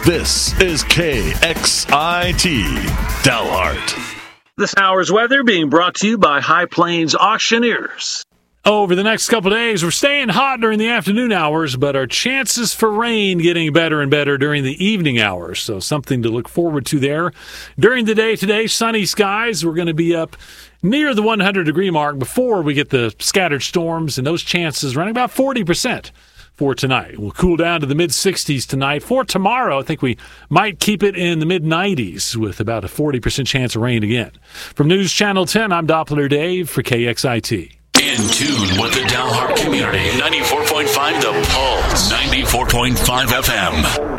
This is KXIT Dalhart. This hour's weather being brought to you by High Plains Auctioneers. Over the next couple of days, we're staying hot during the afternoon hours, but our chances for rain getting better and better during the evening hours. So something to look forward to there. During the day today, sunny skies. We're going to be up near the 100-degree mark before we get the scattered storms, and those chances running about 40% for tonight. We'll cool down to the mid-60s tonight. For tomorrow, I think we might keep it in the mid-90s with about a 40% chance of rain again. From News Channel 10, I'm Doppler Dave for KXIT. In tune with the Dalhart community. 94.5 The Pulse. 94.5 FM.